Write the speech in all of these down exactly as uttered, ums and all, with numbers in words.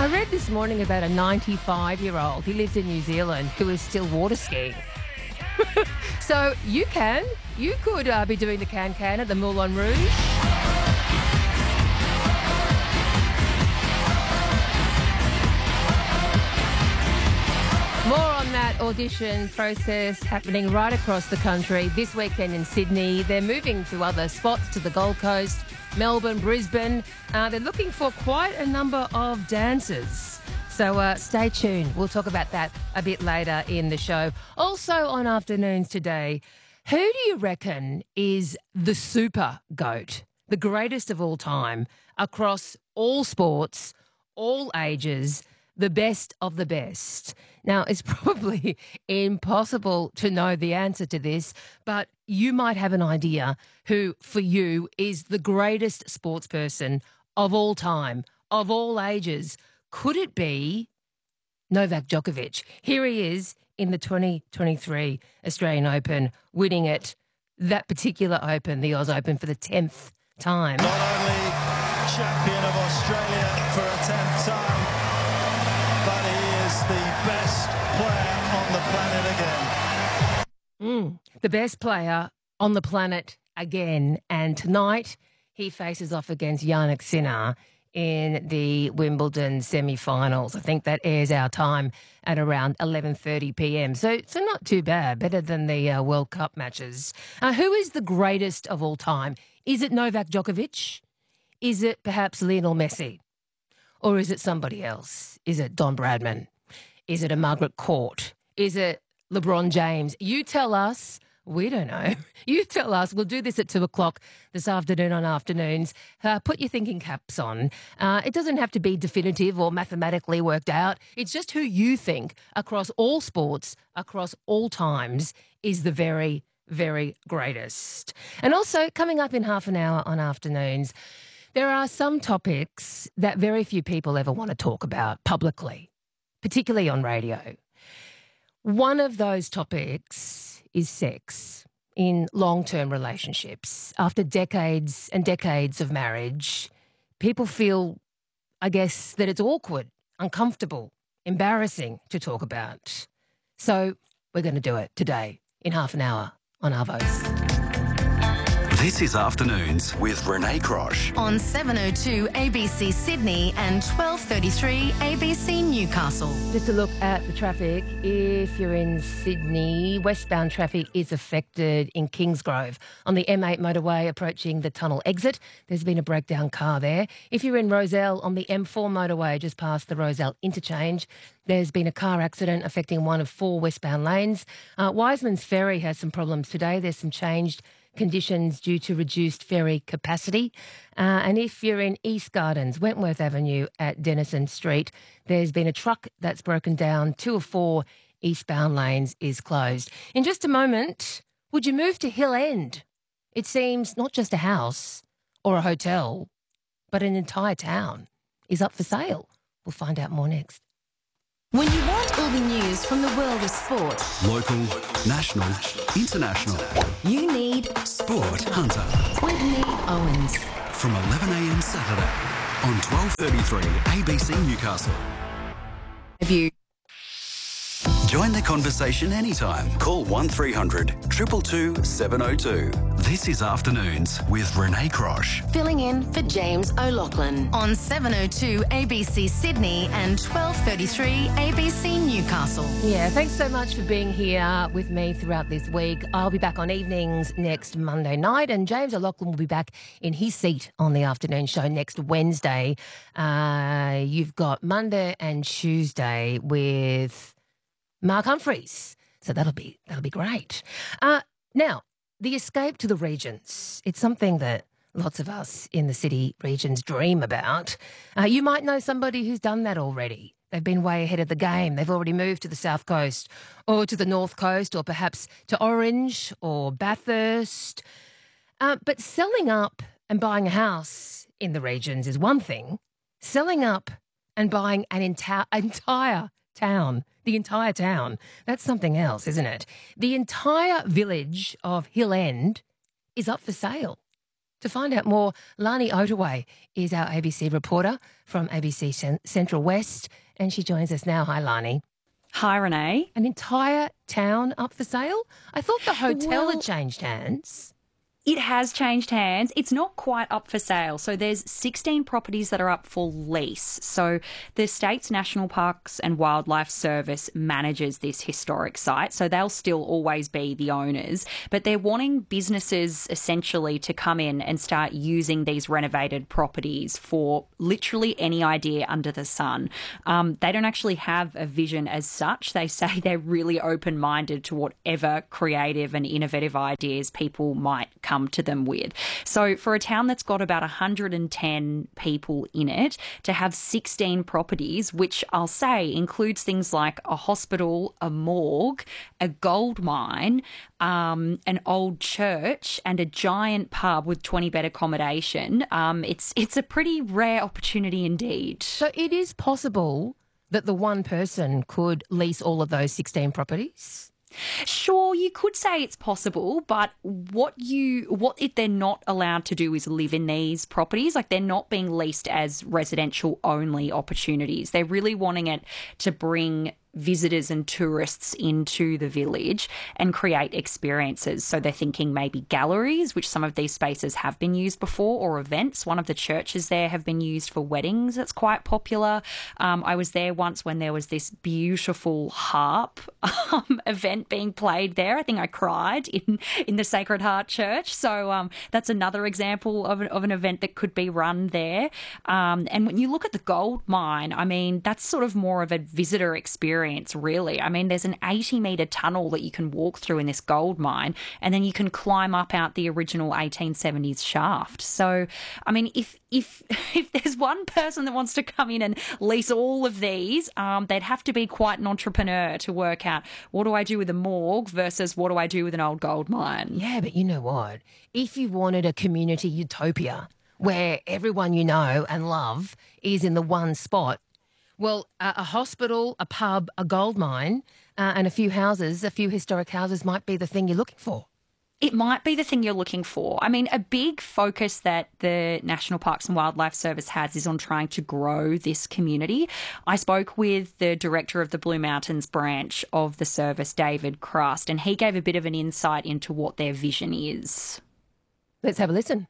I read this morning about a ninety-five-year-old who lives in New Zealand who is still water skiing. So you can. You could uh, be doing the can-can at the Moulin Rouge. More on that audition process happening right across the country this weekend in Sydney. They're moving to other spots, to the Gold Coast, Melbourne, Brisbane. Uh, they're looking for quite a number of dancers. So uh, stay tuned. We'll talk about that a bit later in the show. Also on Afternoons today, who do you reckon is the super GOAT, the greatest of all time, across all sports, all ages, the best of the best? Now, it's probably impossible to know the answer to this, but you might have an idea who, for you, is the greatest sports person of all time, of all ages. Could it be Novak Djokovic? Here he is in the twenty twenty-three Australian Open, winning it, that particular Open, the Oz Open, for the tenth time. Not only champion of Australia for a tenth time, but he is the best player on the planet again. Mm, the best player on the planet again. And tonight he faces off against Jannik Sinner in the Wimbledon semi-finals. I think that airs our time at around eleven thirty p m. So, so not too bad, better than the uh, World Cup matches. Uh, who is the greatest of all time? Is it Novak Djokovic? Is it perhaps Lionel Messi? Or is it somebody else? Is it Don Bradman? Is it a Margaret Court? Is it LeBron James? You tell us. We don't know. You tell us. We'll do this at two o'clock this afternoon on Afternoons. Uh, put your thinking caps on. Uh, it doesn't have to be definitive or mathematically worked out. It's just who you think across all sports, across all times, is the very, very greatest. And also, coming up in half an hour on Afternoons, there are some topics that very few people ever want to talk about publicly, particularly on radio. One of those topics is sex in long-term relationships. After decades and decades of marriage, people feel, I guess, that it's awkward, uncomfortable, embarrassing to talk about. So we're going to do it today in half an hour on Arvos. This is Afternoons with Renee Crosh on seven oh two A B C Sydney and twelve thirty-three A B C Newcastle. Just a look at the traffic. If you're in Sydney, westbound traffic is affected in Kingsgrove on the M eight motorway approaching the tunnel exit. There's been a breakdown car there. If you're in Rozelle on the M four motorway just past the Rozelle interchange, there's been a car accident affecting one of four westbound lanes. Uh, Wiseman's Ferry has some problems today. There's some changed conditions due to reduced ferry capacity. Uh, and if you're in East Gardens, Wentworth Avenue at Denison Street, there's been a truck that's broken down. Two of four eastbound lanes is closed. In just a moment, would you move to Hill End? It seems not just a house or a hotel, but an entire town is up for sale. We'll find out more next. When you want all the news from the world of sport, local, national, international, you need Sport Hunter Whitney Owens from eleven a m Saturday on twelve thirty-three A B C Newcastle. Have you join the conversation anytime. Call one three hundred two two two seven oh two. This is Afternoons with Renee Crosh. Filling in for James O'Loughlin on seven oh two A B C Sydney and twelve thirty-three A B C Newcastle. Yeah, thanks so much for being here with me throughout this week. I'll be back on evenings next Monday night, and James O'Loughlin will be back in his seat on the afternoon show next Wednesday. Uh, you've got Monday and Tuesday with Mark Humphreys. So that'll be that'll be great. Uh, now, the escape to the regions. It's something that lots of us in the city regions dream about. Uh, you might know somebody who's done that already. They've been way ahead of the game. They've already moved to the South Coast or to the North Coast or perhaps to Orange or Bathurst. Uh, but selling up and buying a house in the regions is one thing. Selling up and buying an entire entire town, the entire town, that's something else, isn't it? The entire village of Hill End is up for sale. To find out more, Lani Otaway is our A B C reporter from A B C Central West, and she joins us now. Hi, Lani. Hi, Renee. An entire town up for sale? I thought the hotel Well, had changed hands. It has changed hands. It's not quite up for sale. So there's sixteen properties that are up for lease. So the state's National Parks and Wildlife Service manages this historic site. So they'll still always be the owners, but they're wanting businesses essentially to come in and start using these renovated properties for literally any idea under the sun. Um, they don't actually have a vision as such. They say they're really open-minded to whatever creative and innovative ideas people might come to them with. So for a town that's got about one hundred ten people in it, to have sixteen properties, which I'll say includes things like a hospital, a morgue, a gold mine, um, an old church, and a giant pub with twenty bed accommodation, um, it's it's a pretty rare opportunity indeed. So it is possible that the one person could lease all of those sixteen properties? Sure, you could say it's possible, but what you what if they're not allowed to do is live in these properties. Like, they're not being leased as residential only opportunities. They're really wanting it to bring visitors and tourists into the village and create experiences. So they're thinking maybe galleries, which some of these spaces have been used before, or events. One of the churches there have been used for weddings. It's quite popular. Um, I was there once when there was this beautiful harp um, event being played there. I think I cried in, in the Sacred Heart Church. So um, that's another example of an, of an event that could be run there. Um, and when you look at the gold mine, I mean, that's sort of more of a visitor experience. Really. I mean, there's an eighty metre tunnel that you can walk through in this gold mine, and then you can climb up out the original eighteen seventies shaft. So, I mean, if if if there's one person that wants to come in and lease all of these, um, they'd have to be quite an entrepreneur to work out, what do I do with a morgue versus what do I do with an old gold mine? Yeah, but you know what? If you wanted a community utopia where everyone you know and love is in the one spot, well, uh, a hospital, a pub, a gold mine, uh, and a few houses, a few historic houses might be the thing you're looking for. It might be the thing you're looking for. I mean, a big focus that the National Parks and Wildlife Service has is on trying to grow this community. I spoke with the director of the Blue Mountains branch of the service, David Crust, and he gave a bit of an insight into what their vision is. Let's have a listen.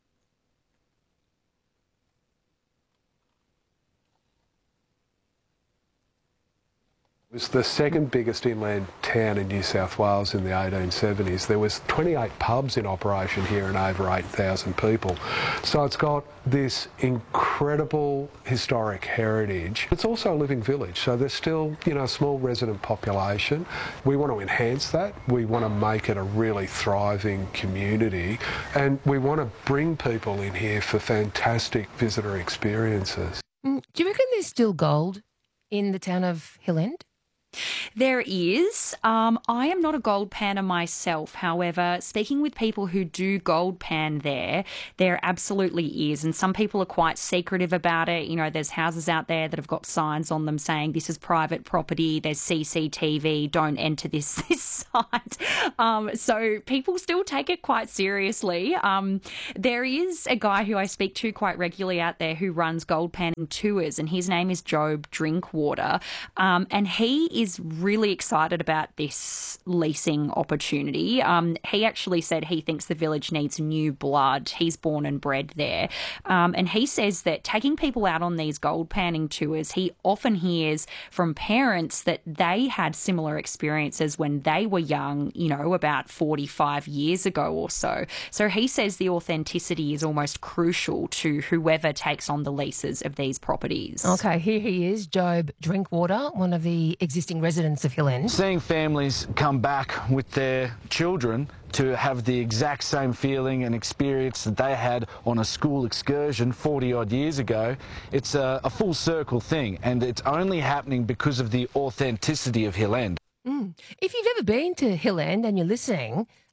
It was the second biggest inland town in New South Wales in the eighteen seventies. There was twenty-eight pubs in operation here and over eight thousand people. So it's got this incredible historic heritage. It's also a living village, so there's still, you know, a small resident population. We want to enhance that. We want to make it a really thriving community, and we want to bring people in here for fantastic visitor experiences. Mm, do you reckon there's still gold in the town of Hill End? There is. Um, I am not a gold panner myself. However, speaking with people who do gold pan there, there absolutely is. And some people are quite secretive about it. You know, there's houses out there that have got signs on them saying this is private property. There's C C T V. Don't enter this, this site. Um, so people still take it quite seriously. Um, there is a guy who I speak to quite regularly out there who runs gold panning tours, and his name is Job Drinkwater. Um, and he is really excited about this leasing opportunity. Um, he actually said he thinks the village needs new blood. He's born and bred there. Um, and he says that taking people out on these gold panning tours, he often hears from parents that they had similar experiences when they were young, you know, about forty-five years ago or so. So he says the authenticity is almost crucial to whoever takes on the leases of these properties. Okay, here he is, Job Drinkwater, one of the existing residents of Hill End. Seeing families come back with their children to have the exact same feeling and experience that they had on a school excursion forty odd years ago, it's a, a full circle thing, and it's only happening because of the authenticity of Hill End. Mm. If you've ever been to Hill End and you're listening,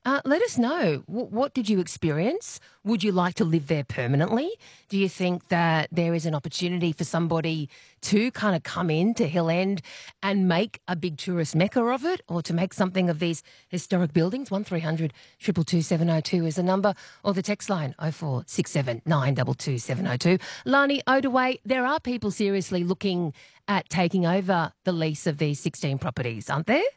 Uh, let us know. W- what did you experience? Would you like to live there permanently? Do you think that there is an opportunity for somebody to kind of come into Hill End and make a big tourist mecca of it, or to make something of these historic buildings? one three hundred two two two seven oh two is the number, or the text line oh four six seven nine two two seven oh two. Lani Odaway, there are people seriously looking at taking over the lease of these sixteen properties, aren't there?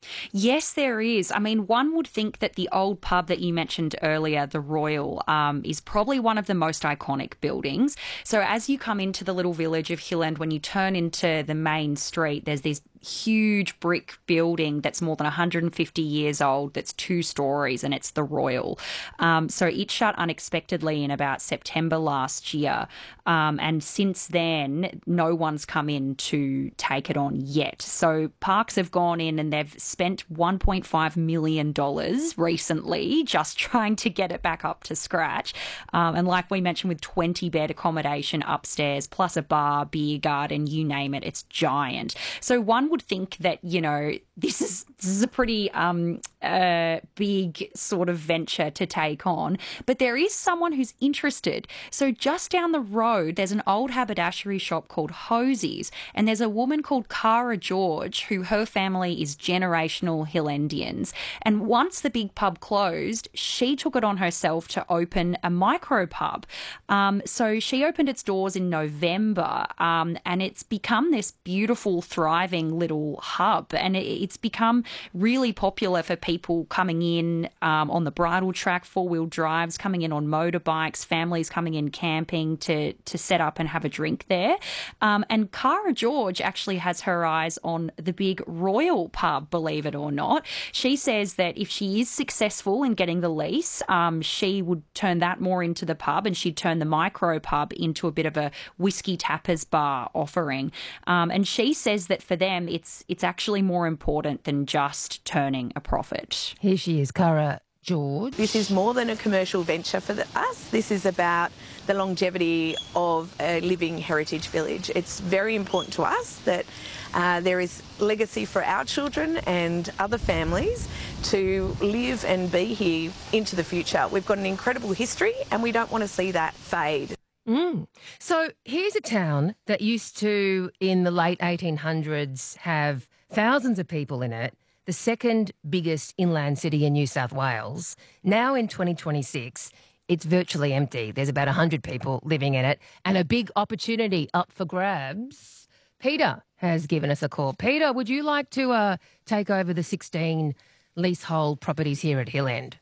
Yes, there is. I mean, one would think that the old pub that you mentioned earlier, the Royal, um, is probably one of the most iconic buildings. So as you come into the little village of Hill End, when you turn into the main street, there's this huge brick building that's more than one hundred fifty years old, that's two stories, and it's the Royal. Um, so it shut unexpectedly in about September last year. Um, and since then, no one's come in to take it on yet. So Parks have gone in and they've spent one point five million dollars recently just trying to get it back up to scratch. Um, and like we mentioned, with twenty bed accommodation upstairs, plus a bar, beer garden, you name it, it's giant. So one would think that, you know, this is this is a pretty um, uh, big sort of venture to take on. But there is someone who's interested. So just down the road, there's an old haberdashery shop called Hosie's, and there's a woman called Cara George, who her family is generational Hillendians. And once the big pub closed, she took it on herself to open a micro pub. Um, so she opened its doors in November, um, and it's become this beautiful, thriving little hub, and it, it's become really popular for people coming in um, on the bridle track, four-wheel drives, coming in on motorbikes, families coming in camping to to set up and have a drink there. Um, and Cara George actually has her eyes on the big Royal pub, believe it or not. She says that if she is successful in getting the lease, um, she would turn that more into the pub, and she'd turn the micro pub into a bit of a whiskey tappers bar offering. Um, and she says that for them, it's it's actually more important than just turning a profit. Here she is, Cara George. This is more than a commercial venture for the, us. This is about the longevity of a living heritage village. It's very important to us that uh, there is legacy for our children and other families to live and be here into the future. We've got an incredible history and we don't want to see that fade. Mm. So here's a town that used to, in the late eighteen hundreds, have thousands of people in it, the second biggest inland city in New South Wales. Now in twenty twenty-six, it's virtually empty. There's about one hundred people living in it, and a big opportunity up for grabs. Peter has given us a call. Peter, would you like to uh, take over the sixteen leasehold properties here at Hill End?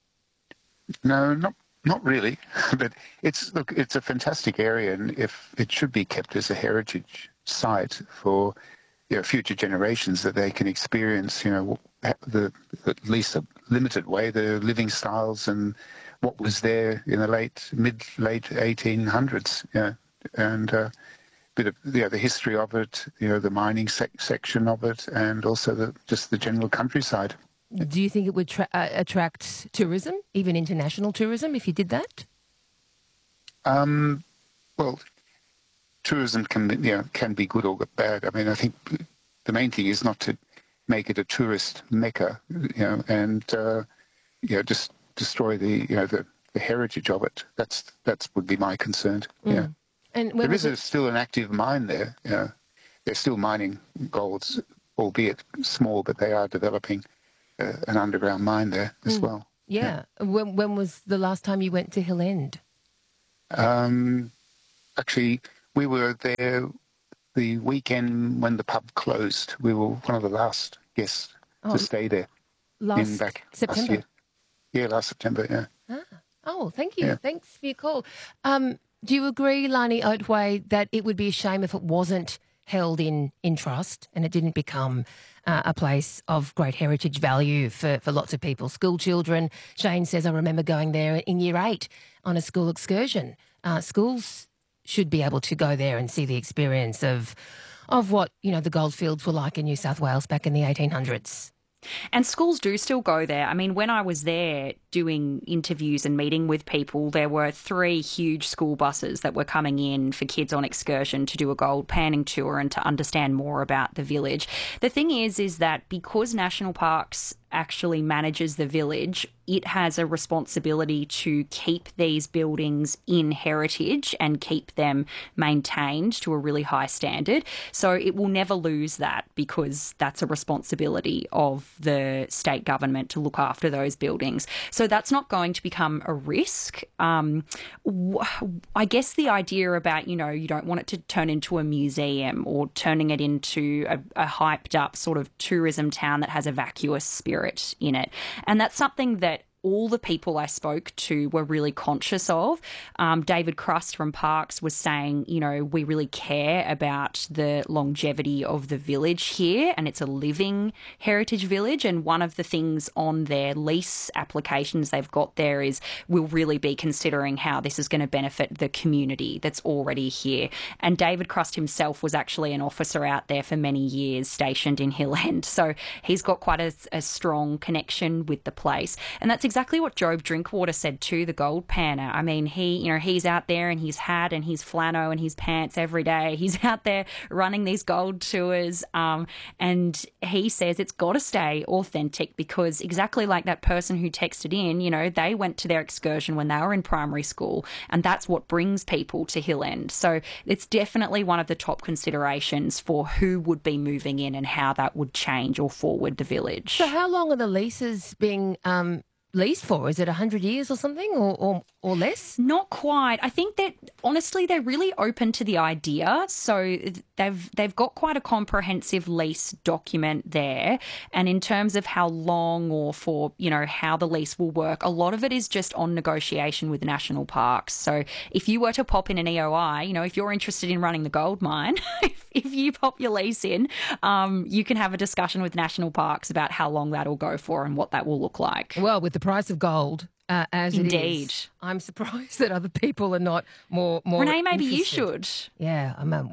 No, not not really. But it's look, it's a fantastic area, and if it should be kept as a heritage site for, you know, future generations, that they can experience, you know, the at least a limited way, the living styles and what was there in the late mid late eighteen hundreds, you know, and a uh, bit of, you know, the history of it, you know, the mining sec- section of it, and also the just the general countryside. Do you think it would tra- uh, attract tourism, even international tourism, if you did that? Um, well, tourism can, you know, can be good or bad. I mean, I think the main thing is not to make it a tourist mecca, you know, and uh, you know, just destroy the, you know, the, the heritage of it. That's that's would be my concern. Mm. Yeah, and there is a, it... still an active mine there. You know, they're still mining golds, albeit small, but they are developing uh, an underground mine there as mm. well. Yeah. yeah. When when was the last time you went to Hill End? Um, actually, we were there the weekend when the pub closed. We were one of the last guests oh, to stay there. Last in back September? Last year. Yeah, last September, yeah. Ah. Oh, thank you. Yeah. Thanks for your call. Um, do you agree, Lani Odaway, that it would be a shame if it wasn't held in, in trust and it didn't become uh, a place of great heritage value for, for lots of people? School children, Shane says, I remember going there in year eight on a school excursion. Uh, schools should be able to go there and see the experience of of what, you know, the goldfields were like in New South Wales back in the eighteen hundreds. And schools do still go there. I mean, when I was there doing interviews and meeting with people, there were three huge school buses that were coming in for kids on excursion to do a gold panning tour and to understand more about the village. The thing is, is that because National Parks actually manages the village, it has a responsibility to keep these buildings in heritage and keep them maintained to a really high standard. So it will never lose that, because that's a responsibility of the state government to look after those buildings. So that's not going to become a risk. Um, I guess the idea about, you know, you don't want it to turn into a museum or turning it into a, a hyped up sort of tourism town that has a vacuous spirit in it. And that's something that all the people I spoke to were really conscious of. Um, David Crust from Parks was saying, you know, we really care about the longevity of the village here, and it's a living heritage village. And one of the things on their lease applications they've got there is we'll really be considering how this is going to benefit the community that's already here. And David Crust himself was actually an officer out there for many years, stationed in Hill End. So he's got quite a, a strong connection with the place. And that's exactly exactly what Job Drinkwater said too, the gold panner. I mean, he, you know, he's out there in his hat and his flannel and his pants every day. He's out there running these gold tours, um, and he says it's got to stay authentic, because exactly like that person who texted in, you know, they went to their excursion when they were in primary school, and that's what brings people to Hill End. So it's definitely one of the top considerations for who would be moving in and how that would change or forward the village. So how long are the leases being um, leased for? Is it one hundred years or something, or, or, or less? Not quite. I think that, honestly, they're really open to the idea. So they've they've got quite a comprehensive lease document there. And in terms of how long or for, you know, how the lease will work, a lot of it is just on negotiation with national parks. So if you were to pop in an E O I, you know, if you're interested in running the gold mine, if, if you pop your lease in, um, you can have a discussion with national parks about how long that'll go for and what that will look like. Well, with the price of gold uh, as Indeed. it is, I'm surprised that other people are not more more. Renee, maybe interested. you should. Yeah, I'm. Um,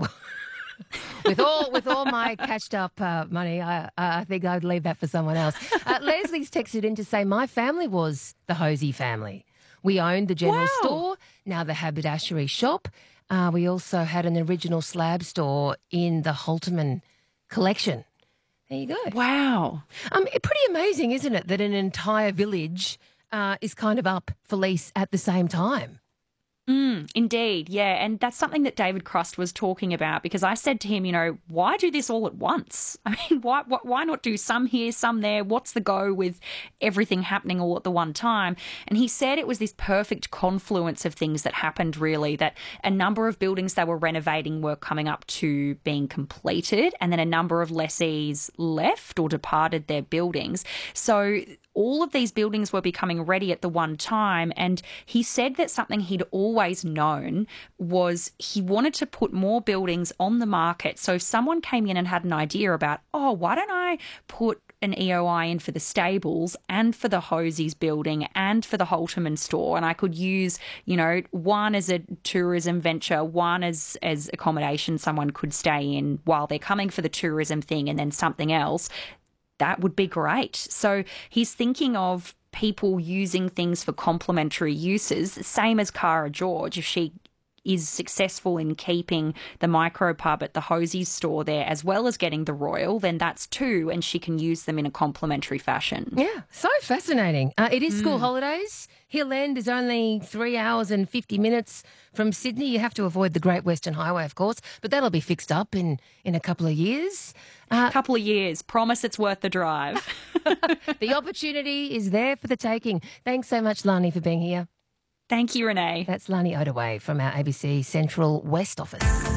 with all with all my catched up uh, money, I I think I'd leave that for someone else. Uh, Leslie's texted in to say my family was the Hosey family. We owned the general Wow. store, now the haberdashery shop. Uh, we also had an original slab store in the Holterman collection. There you go. Wow. Um, it- pretty amazing, isn't it, that an entire village uh, is kind of up for lease at the same time? Mm, indeed, yeah. And that's something that David Crust was talking about, because I said to him, you know, why do this all at once? I mean, why, why, why not do some here, some there? What's the go with everything happening all at the one time? And he said it was this perfect confluence of things that happened, really, that a number of buildings they were renovating were coming up to being completed, and then a number of lessees left or departed their buildings. So all of these buildings were becoming ready at the one time. And he said that something he'd always known was he wanted to put more buildings on the market. So if someone came in and had an idea about, oh, why don't I put an E O I in for the stables and for the Hosey's building and for the Holterman store, and I could use, you know, one as a tourism venture, one as, as accommodation someone could stay in while they're coming for the tourism thing, and then something else, that would be great. So he's thinking of people using things for complementary uses, same as Cara George. If she is successful in keeping the micro pub at the Hosey's store there, as well as getting the Royal, then that's two, and she can use them in a complementary fashion. Yeah, so fascinating. Uh, it is school holidays. Hill End is only three hours and fifty minutes from Sydney. You have to avoid the Great Western Highway, of course, but that'll be fixed up in, in a couple of years. A couple of years. Promise it's worth the drive. The opportunity is there for the taking. Thanks so much, Lani, for being here. Thank you, Renee. That's Lani Odaway from our A B C Central West office.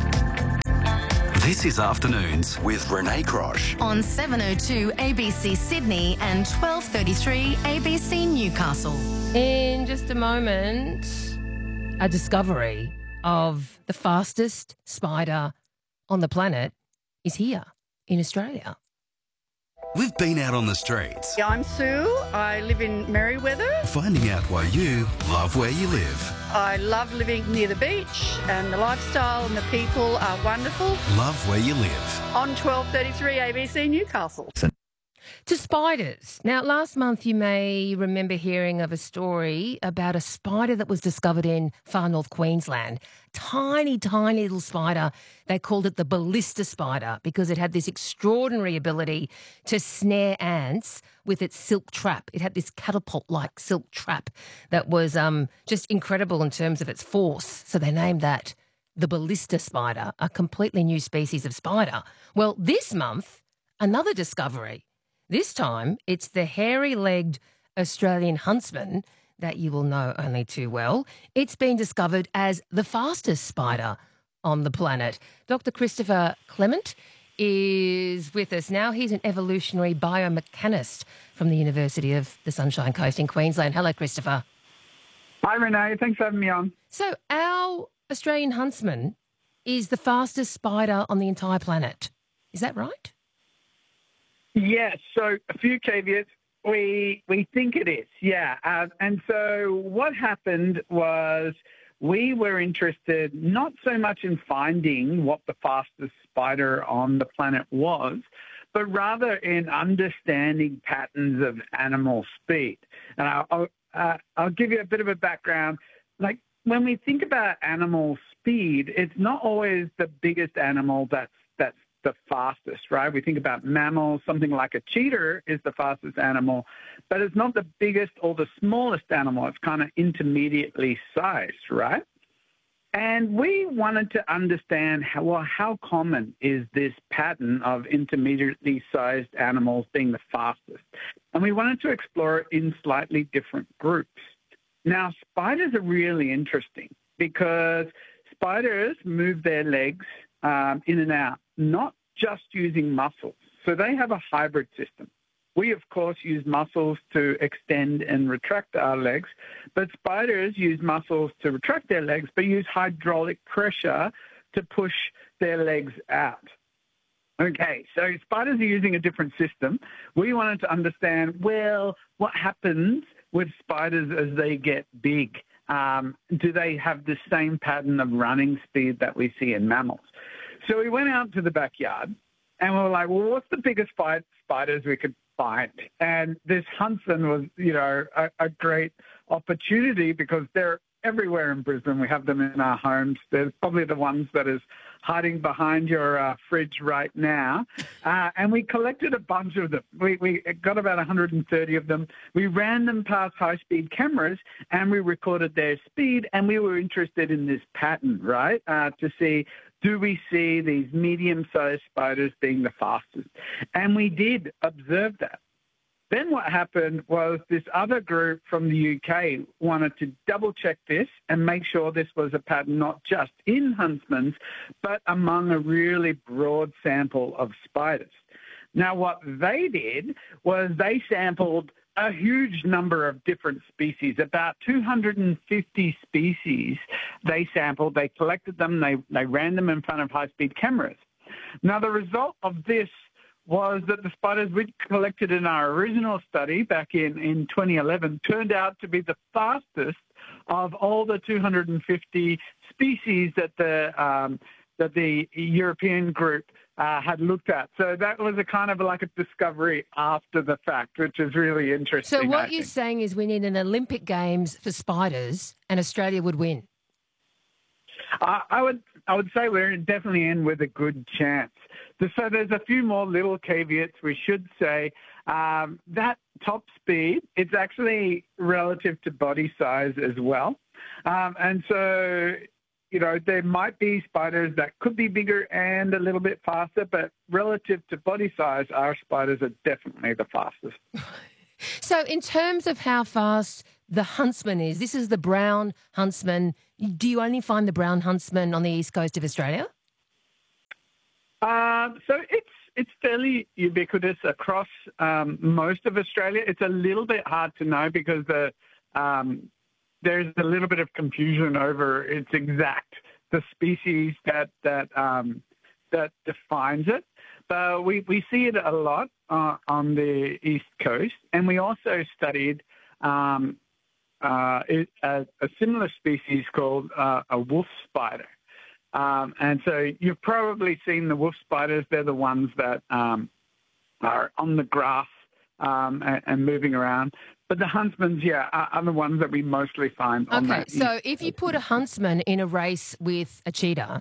This is Afternoons with Renee Crosh. On seven oh two A B C Sydney and twelve thirty-three A B C Newcastle. In just a moment, a discovery of the fastest spider on the planet is here in Australia. We've been out on the streets, I'm Sue. I live in Merriweather. finding out why you love where you live. I love living near the beach, and the lifestyle and the people are wonderful. Love where you live. On twelve thirty-three A B C Newcastle. To spiders. Now, last month you may remember hearing of a story about a spider that was discovered in far north Queensland. Tiny, tiny little spider. They called it the ballista spider because it had this extraordinary ability to snare ants with its silk trap. It had this catapult-like silk trap that was um, just incredible in terms of its force. So they named that the ballista spider, a completely new species of spider. Well, this month, another discovery. This time, it's the hairy-legged Australian huntsman that you will know only too well. It's been discovered as the fastest spider on the planet. Doctor Christopher Clement is with us now. He's an evolutionary biomechanist from the University of the Sunshine Coast in Queensland. Hello, Christopher. Hi, Renee. Thanks for having me on. So our Australian huntsman is the fastest spider on the entire planet. Is that right? Yes, so a few caveats. We we think it is, yeah. Uh, and so what happened was we were interested not so much in finding what the fastest spider on the planet was, but rather in understanding patterns of animal speed. And I'll, I'll, uh, I'll give you a bit of a background. Like when we think about animal speed, it's not always the biggest animal that's that's the fastest, right? We think about mammals, something like a cheetah is the fastest animal, but it's not the biggest or the smallest animal. It's kind of intermediately sized, right? And we wanted to understand how, well, how common is this pattern of intermediately sized animals being the fastest? And we wanted to explore it in slightly different groups. Now, spiders are really interesting because spiders move their legs um, in and out, not just using muscles. So they have a hybrid system. We, of course, use muscles to extend and retract our legs, but spiders use muscles to retract their legs, but use hydraulic pressure to push their legs out. Okay, so spiders are using a different system. We wanted to understand, well, what happens with spiders as they get big? Um, do they have the same pattern of running speed that we see in mammals? So we went out to the backyard and we were like, well, what's the biggest spiders we could find? And this huntsman was, you know, a, a great opportunity because they're everywhere in Brisbane. We have them in our homes. They're probably the ones that is hiding behind your uh, fridge right now. Uh, and we collected a bunch of them. We, we got about one hundred thirty of them. We ran them past high-speed cameras and we recorded their speed. And we were interested in this pattern, right, uh, to see, do we see these medium-sized spiders being the fastest? And we did observe that. Then what happened was this other group from the U K wanted to double-check this and make sure this was a pattern not just in huntsmans, but among a really broad sample of spiders. Now, what they did was they sampled a huge number of different species, about two hundred fifty species they sampled. They collected them, they, they ran them in front of high-speed cameras. Now, the result of this was that the spiders we collected in our original study back in, in twenty eleven turned out to be the fastest of all the two hundred fifty species that the um, that the European group uh, had looked at. So that was a kind of like a discovery after the fact, which is really interesting. So what I you're think. saying is we need an Olympic Games for spiders and Australia would win? Uh, I would I would say we're definitely in with a good chance. So there's a few more little caveats we should say. Um, that top speed, it's actually relative to body size as well. Um, and so, you know, there might be spiders that could be bigger and a little bit faster, but relative to body size, our spiders are definitely the fastest. So in terms of how fast the huntsman is, this is the brown huntsman. Do you only find the brown huntsman on the east coast of Australia? Uh, so it's it's fairly ubiquitous across um, most of Australia. It's a little bit hard to know because the um, there's a little bit of confusion over its exact the species that that um, that defines it. But we, we see it a lot uh, on the east coast, and we also studied um, uh, it, a, a similar species called uh, a wolf spider. Um, and so you've probably seen the wolf spiders. They're the ones that um, are on the grass um, and, and moving around. But the huntsmans, yeah, are, are the ones that we mostly find on Okay, that. so if you put a huntsman in a race with a cheetah,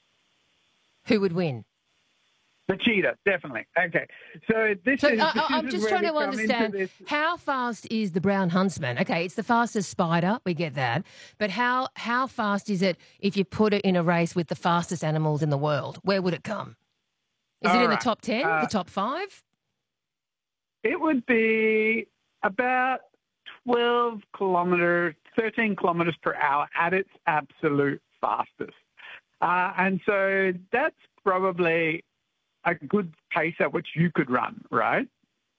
who would win? The cheetah, definitely. Okay, so this So is. I, this I- I'm is just where trying we to come understand into this. how fast is the brown huntsman? Okay, it's the fastest spider, we get that. But how how fast is it if you put it in a race with the fastest animals in the world? Where would it come? Is it All in the right. top ten, Uh, the top five? It would be about twelve kilometres, thirteen kilometres per hour at its absolute fastest. Uh, and so that's probably a good pace at which you could run, right?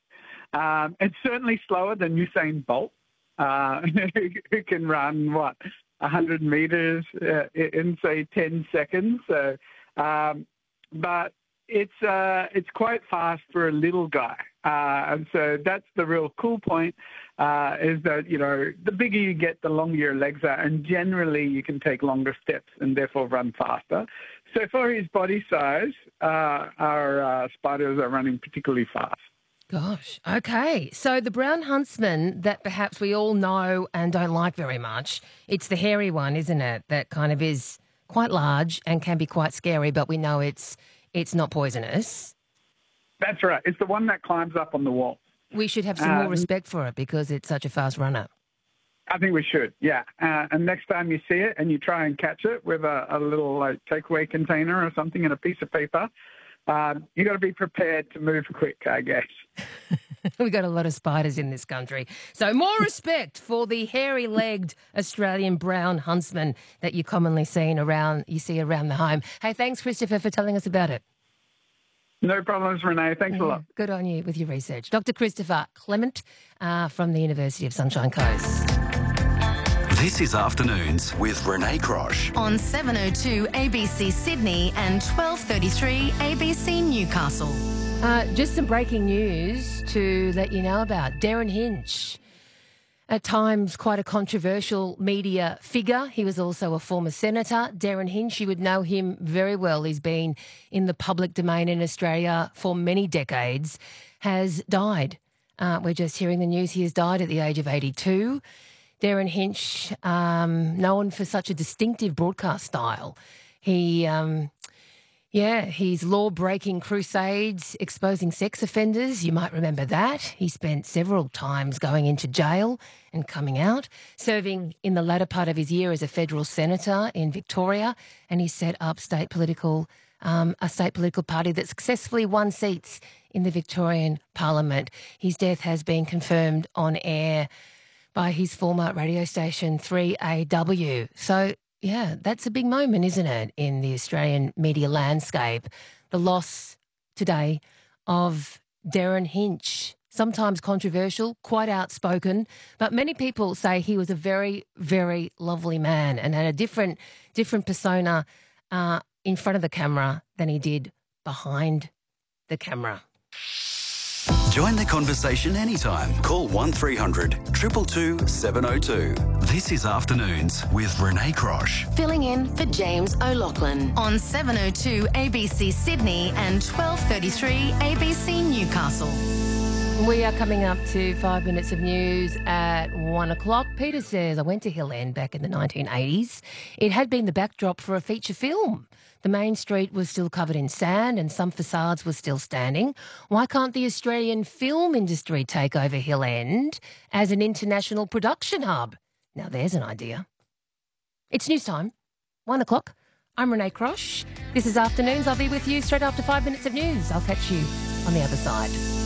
Um, it's certainly slower than Usain Bolt, uh, who can run, what, one hundred metres uh, in, say, ten seconds. So, um, but it's uh, it's quite fast for a little guy. Uh, and so that's the real cool point, uh, is that, you know, the bigger you get, the longer your legs are, and generally you can take longer steps and therefore run faster. So for his body size, uh, our uh, spiders are running particularly fast. Gosh, okay. So the brown huntsman that perhaps we all know and don't like very much, it's the hairy one, isn't it, that kind of is quite large and can be quite scary, but we know it's it's not poisonous. That's right. It's the one that climbs up on the wall. We should have some more Um, respect for it because it's such a fast runner. I think we should, yeah. Uh, and next time you see it and you try and catch it with a, a little like takeaway container or something and a piece of paper, um, you got to be prepared to move quick, I guess. We've got a lot of spiders in this country. So more respect for the hairy-legged Australian brown huntsman that you commonly seen around, you see around the home. Hey, thanks, Christopher, for telling us about it. No problems, Renee. Thanks a lot. Good on you with your research. Doctor Christopher Clement uh, from the University of Sunshine Coast. This is Afternoons with Renee Crosh. On seven oh two A B C Sydney and twelve thirty-three A B C Newcastle. Uh, just some breaking news to let you know about. Darren Hinch, at times quite a controversial media figure. He was also a former senator. Darren Hinch, you would know him very well. He's been in the public domain in Australia for many decades, has died. Uh, we're just hearing the news he has died at the age of eighty-two. Darren Hinch, um, known for such a distinctive broadcast style. He... Um, Yeah, his law-breaking crusades exposing sex offenders, you might remember that. He spent several times going into jail and coming out, serving in the latter part of his year as a federal senator in Victoria, and he set up state political, um, a state political party that successfully won seats in the Victorian Parliament. His death has been confirmed on air by his former radio station three A W. So, yeah, that's a big moment, isn't it, in the Australian media landscape? The loss today of Darren Hinch, sometimes controversial, quite outspoken, but many people say he was a very, very lovely man and had a different, different persona uh, in front of the camera than he did behind the camera. Join the conversation anytime. Call one three hundred two two two seven oh two. This is Afternoons with Renee Crosh. Filling in for James O'Loughlin on seven oh two A B C Sydney and twelve thirty-three A B C Newcastle. We are coming up to five minutes of news at one o'clock. Peter says, I went to Hill End back in the nineteen eighties. It had been the backdrop for a feature film. The main street was still covered in sand and some facades were still standing. Why can't the Australian film industry take over Hill End as an international production hub? Now there's an idea. It's news time, one o'clock. I'm Renee Crosh. This is Afternoons. I'll be with you straight after five minutes of news. I'll catch you on the other side.